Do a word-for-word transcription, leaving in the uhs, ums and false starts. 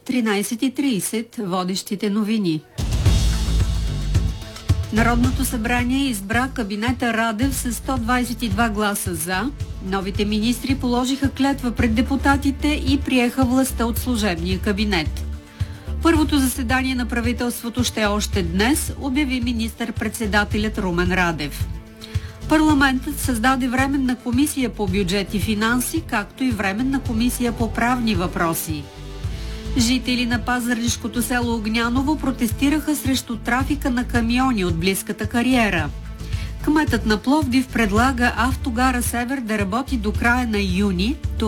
тринайсет и трийсет водещите новини. Народното събрание избра кабинета Радев с сто двайсет и два гласа за. Новите министри положиха клетва пред депутатите и приеха властта от служебния кабинет. Първото заседание на правителството ще е още днес, обяви министър-председателят Румен Радев. Парламентът създаде временна комисия по бюджет и финанси, както и временна комисия по правни въпроси. Жители на пазарлишкото село Огняново протестираха срещу трафика на камиони от близката кариера. Кметът на Пловдив предлага автогара Север да работи до края на юни.